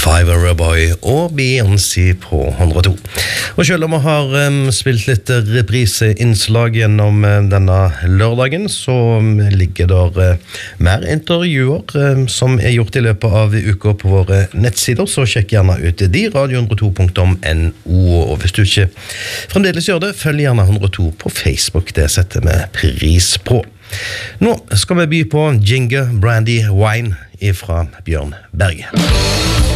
Five Boy og Beyoncé på 102. Og selv om vi har spilt litt repriseinnslag gjennom denne lørdagen, så ligger der mer intervjuer som gjort i løpet av uka på våre nettsider, så sjekk gjerne ut de, radio102.no, og hvis du ikke fremdeles gjør det, følg gjerne 102 på Facebook, det setter vi pris på. Nå skal vi by på Ginger Brandy Wine ifra Bjørn Berge.